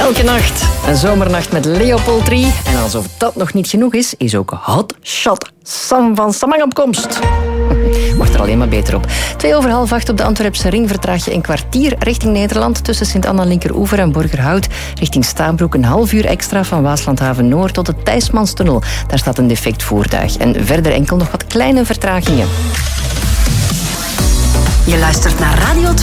Elke nacht een zomernacht met Leopold 3. En alsof dat nog niet genoeg is ook Hot Shot Sam van Samang op komst. Wordt er alleen maar beter op. 7:45 op de Antwerpse ring vertraag je een kwartier richting Nederland tussen Sint-Anna-Linkeroever en Borgerhout. Richting Staanbroek een half uur extra van Waaslandhaven Noord tot de Thijsmanstunnel. Daar staat een defect voertuig. En verder enkel nog wat kleine vertragingen. Je luistert naar Radio 2.